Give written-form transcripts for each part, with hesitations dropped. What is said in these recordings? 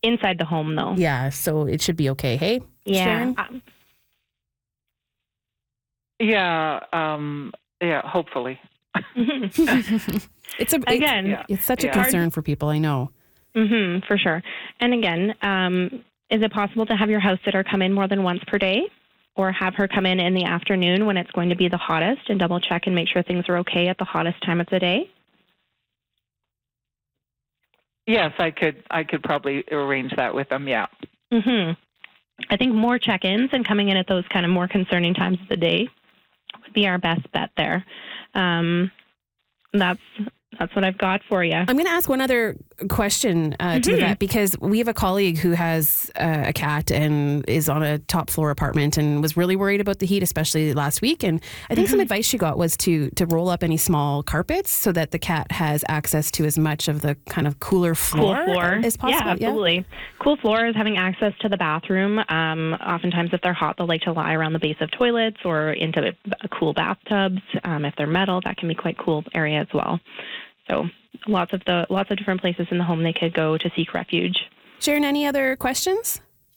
inside the home, though. Yeah, so it should be okay. Hey, Yeah. Sharon? Hopefully. It's such a concern for people, I know. For sure. And again, is it possible to have your house sitter come in more than once per day? Or have her come in the afternoon when it's going to be the hottest and double check and make sure things are okay at the hottest time of the day? Yes, I could probably arrange that with them, yeah. I think more check-ins and coming in at those kind of more concerning times of the day would be our best bet there. That's what I've got for you. I'm going to ask one other question to the vet, because we have a colleague who has a cat and is on a top floor apartment and was really worried about the heat, especially last week. And I think some advice she got was to roll up any small carpets so that the cat has access to as much of the kind of cooler floor as possible. Yeah, absolutely. Yeah. Cool floors, having access to the bathroom. Oftentimes, if they're hot, they'll like to lie around the base of toilets or into cool bathtubs. If they're metal, that can be quite cool area as well. So lots of different places in the home they could go to seek refuge. Sharon, any other questions?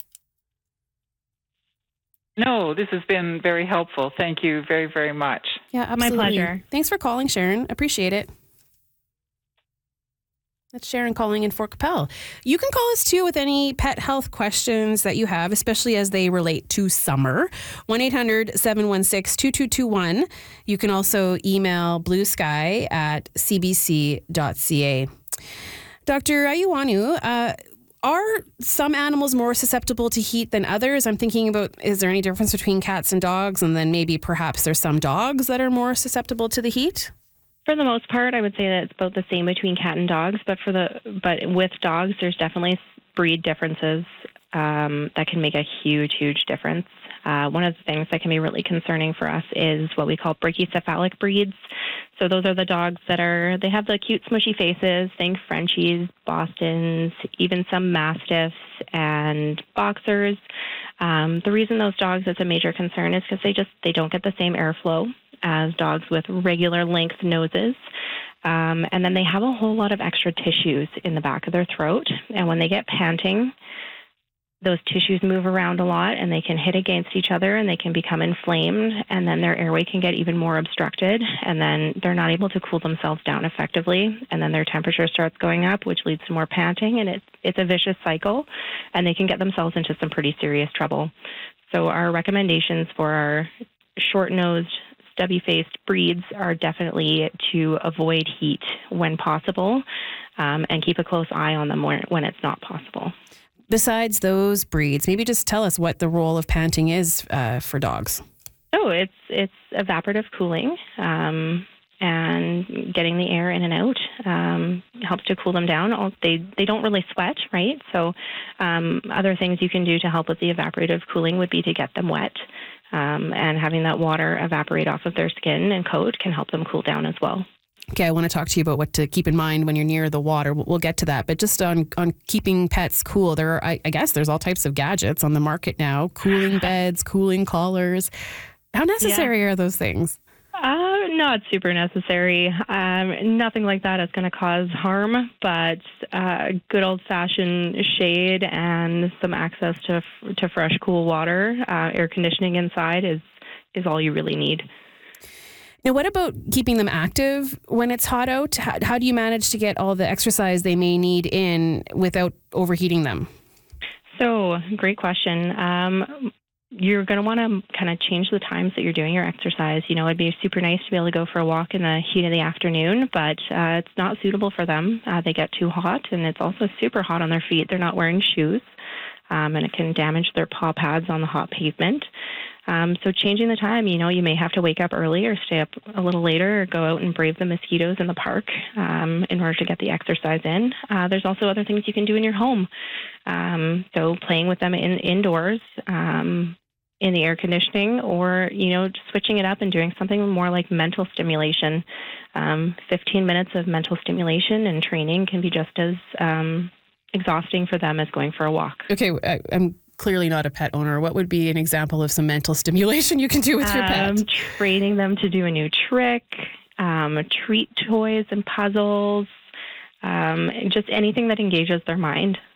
No, this has been very helpful. Thank you very, very much. Yeah, absolutely. My pleasure. Thanks for calling, Sharon. Appreciate it. That's Sharon calling in Fort Capel. You can call us too with any pet health questions that you have, especially as they relate to summer. 1-800-716-2221. You can also email bluesky@cbc.ca. Dr. Ayuanu, are some animals more susceptible to heat than others? I'm thinking about, is there any difference between cats and dogs? And then maybe perhaps there's some dogs that are more susceptible to the heat? For the most part, I would say that it's about the same between cat and dogs, but with dogs, there's definitely breed differences that can make a huge, huge difference. One of the things that can be really concerning for us is what we call brachycephalic breeds. So those are the dogs they have the cute, smushy faces. Think Frenchies, Bostons, even some Mastiffs and Boxers. The reason those dogs is a major concern is because they don't get the same airflow as dogs with regular length noses. And then they have a whole lot of extra tissues in the back of their throat. And when they get panting, those tissues move around a lot and they can hit against each other and they can become inflamed, and then their airway can get even more obstructed, and then they're not able to cool themselves down effectively, and then their temperature starts going up, which leads to more panting, and it's a vicious cycle, and they can get themselves into some pretty serious trouble. So our recommendations for our short-nosed, stubby-faced breeds are definitely to avoid heat when possible, and keep a close eye on them when it's not possible. Besides those breeds, maybe just tell us what the role of panting is for dogs. Oh, it's evaporative cooling, and getting the air in and out helps to cool them down. They don't really sweat, right? So other things you can do to help with the evaporative cooling would be to get them wet, and having that water evaporate off of their skin and coat can help them cool down as well. Okay, I want to talk to you about what to keep in mind when you're near the water. We'll get to that. But just on keeping pets cool, I guess there's all types of gadgets on the market now. Cooling beds, cooling collars. How necessary are those things? Not super necessary. Nothing like that is going to cause harm, but good old-fashioned shade and some access to fresh, cool water, air conditioning inside is all you really need. Now, what about keeping them active when it's hot out? How do you manage to get all the exercise they may need in without overheating them? So, great question. You're going to want to kind of change the times that you're doing your exercise. It'd be super nice to be able to go for a walk in the heat of the afternoon, but it's not suitable for them. They get too hot, and it's also super hot on their feet. They're not wearing shoes, and it can damage their paw pads on the hot pavement. So changing the time, you may have to wake up early or stay up a little later or go out and brave the mosquitoes in the park in order to get the exercise in. There's also other things you can do in your home. So playing with them indoors in the air conditioning, or, just switching it up and doing something more like mental stimulation. 15 minutes of mental stimulation and training can be just as exhausting for them as going for a walk. Okay, I'm clearly not a pet owner. What would be an example of some mental stimulation you can do with your pet? Training them to do a new trick, treat toys and puzzles, just anything that engages their mind.